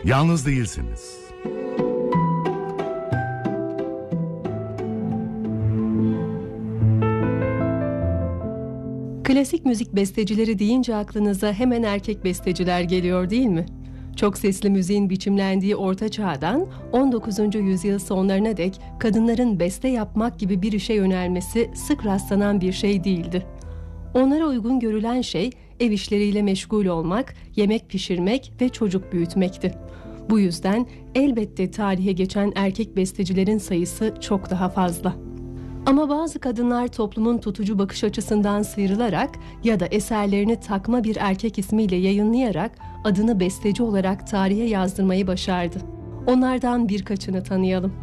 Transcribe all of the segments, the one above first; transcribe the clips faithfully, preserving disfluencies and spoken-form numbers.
Yalnız değilsiniz. Klasik müzik bestecileri deyince aklınıza hemen erkek besteciler geliyor değil mi? Çok sesli müziğin biçimlendiği Orta Çağ'dan on dokuzuncu yüzyıl sonlarına dek kadınların beste yapmak gibi bir işe yönelmesi sık rastlanan bir şey değildi. Onlara uygun görülen şey ev işleriyle meşgul olmak, yemek pişirmek ve çocuk büyütmekti. Bu yüzden elbette tarihe geçen erkek bestecilerin sayısı çok daha fazla. Ama bazı kadınlar toplumun tutucu bakış açısından sıyrılarak ya da eserlerini takma bir erkek ismiyle yayınlayarak adını besteci olarak tarihe yazdırmayı başardı. Onlardan birkaçını tanıyalım.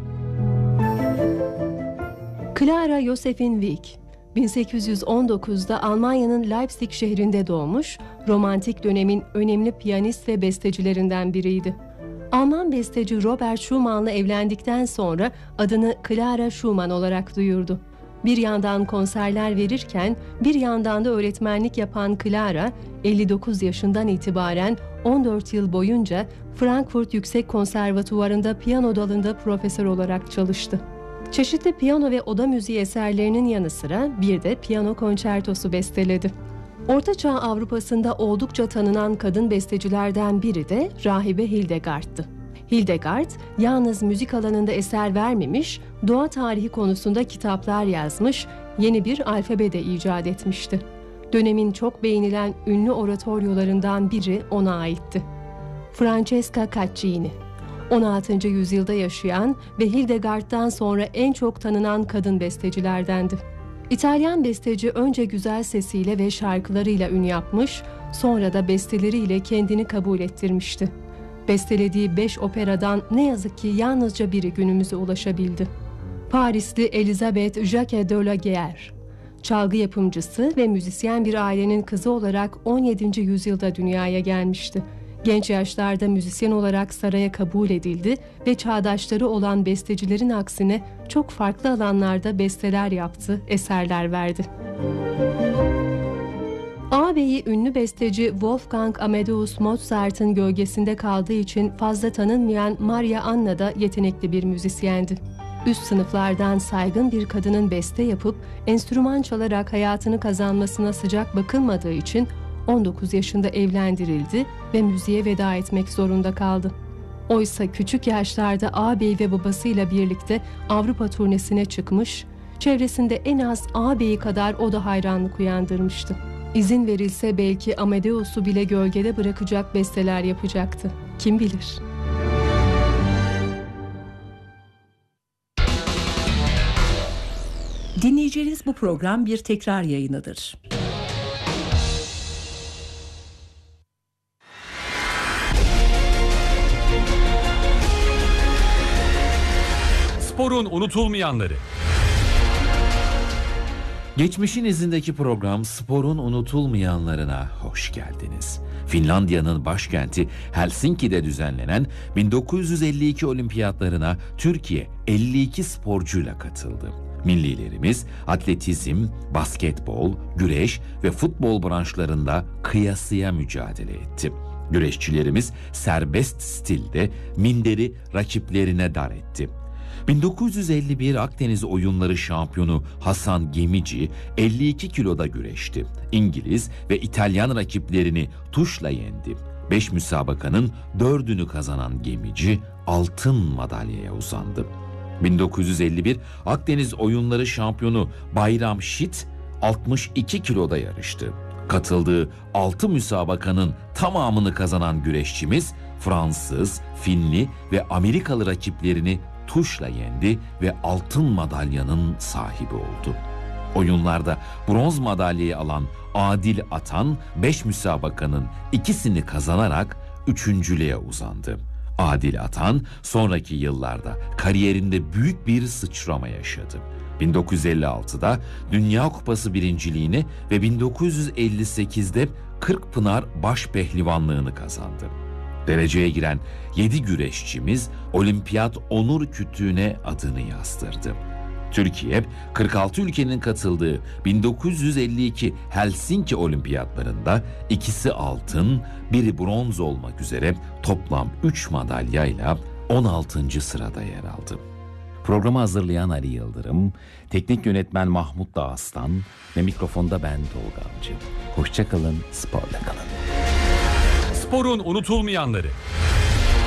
Clara Josephine Wieck, bin sekiz yüz on dokuzda Almanya'nın Leipzig şehrinde doğmuş, romantik dönemin önemli piyanist ve bestecilerinden biriydi. Alman besteci Robert Schumann'la evlendikten sonra adını Clara Schumann olarak duyurdu. Bir yandan konserler verirken bir yandan da öğretmenlik yapan Clara, elli dokuz yaşından itibaren on dört yıl boyunca Frankfurt Yüksek Konservatuvarı'nda piyano dalında profesör olarak çalıştı. Çeşitli piyano ve oda müziği eserlerinin yanı sıra bir de piyano konçertosu besteledi. Orta Çağ Avrupa'sında oldukça tanınan kadın bestecilerden biri de rahibe Hildegard'tı. Hildegard, yalnız müzik alanında eser vermemiş, doğa tarihi konusunda kitaplar yazmış, yeni bir alfabe de icat etmişti. Dönemin çok beğenilen ünlü oratoryolarından biri ona aitti. Francesca Caccini, on altıncı yüzyılda yaşayan ve Hildegard'dan sonra en çok tanınan kadın bestecilerdendi. İtalyan besteci önce güzel sesiyle ve şarkılarıyla ün yapmış, sonra da besteleriyle kendini kabul ettirmişti. Bestelediği beş operadan ne yazık ki yalnızca biri günümüze ulaşabildi. Parisli Elisabeth Jacques de la Guerre, çalgı yapımcısı ve müzisyen bir ailenin kızı olarak on yedinci yüzyılda dünyaya gelmişti. Genç yaşlarda müzisyen olarak saraya kabul edildi ve çağdaşları olan bestecilerin aksine çok farklı alanlarda besteler yaptı, eserler verdi. Ağabeyi ünlü besteci Wolfgang Amadeus Mozart'ın gölgesinde kaldığı için fazla tanınmayan Maria Anna da yetenekli bir müzisyendi. Üst sınıflardan saygın bir kadının beste yapıp enstrüman çalarak hayatını kazanmasına sıcak bakılmadığı için on dokuz yaşında evlendirildi ve müziğe veda etmek zorunda kaldı. Oysa küçük yaşlarda ağabeyi ve babasıyla birlikte Avrupa turnesine çıkmış, çevresinde en az ağabeyi kadar o da hayranlık uyandırmıştı. İzin verilse belki Amadeus'u bile gölgede bırakacak besteler yapacaktı. Kim bilir? Dinleyeceğiniz bu program bir tekrar yayınıdır. Sporun unutulmayanları. Geçmişin izindeki program Sporun unutulmayanlarına hoş geldiniz. Finlandiya'nın başkenti Helsinki'de düzenlenen bin dokuz yüz elli iki olimpiyatlarına Türkiye elli iki sporcuyla katıldı. Millilerimiz atletizm, basketbol, güreş ve futbol branşlarında kıyasıya mücadele etti. Güreşçilerimiz serbest stilde minderi rakiplerine dar etti. bin dokuz yüz elli bir Akdeniz Oyunları şampiyonu Hasan Gemici elli iki kiloda güreşti. İngiliz ve İtalyan rakiplerini tuşla yendi. beş müsabakanın dördünü kazanan Gemici altın madalyaya uzandı. bin dokuz yüz elli bir Akdeniz Oyunları şampiyonu Bayram Şit altmış iki kiloda yarıştı. Katıldığı altı müsabakanın tamamını kazanan güreşçimiz Fransız, Finli ve Amerikalı rakiplerini tuşla yendi ve altın madalyanın sahibi oldu. Oyunlarda bronz madalyayı alan Adil Atan beş müsabakanın ikisini kazanarak üçüncülüğe uzandı. Adil Atan sonraki yıllarda kariyerinde büyük bir sıçrama yaşadı. bin dokuz yüz elli altıda Dünya Kupası birinciliğini ve bin dokuz yüz elli sekizde Kırkpınar Başpehlivanlığını kazandı. Dereceye giren yedi güreşçimiz olimpiyat onur kütüğüne adını yazdırdı. Türkiye, kırk altı ülkenin katıldığı bin dokuz yüz elli iki Helsinki Olimpiyatlarında ikisi altın, biri bronz olmak üzere toplam üç madalyayla on altıncı sırada yer aldı. Programı hazırlayan Ali Yıldırım, teknik yönetmen Mahmut Dağıstan ve mikrofonda ben Tolga Avcı. Hoşça kalın, sporla kalın. Sporun unutulmayanları.